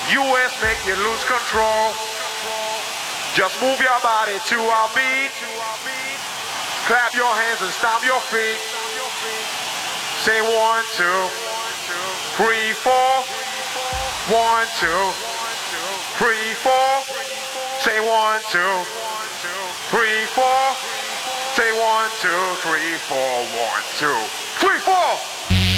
US make you lose control. Just move your body to our beat. Clap your hands and stomp your feet. Say 1, 2, 3, 4. 1, 2, 3, 4. Say 1, 2, 3, 4. Say 1, 2, 3, 4. 1, 2, 3, 4.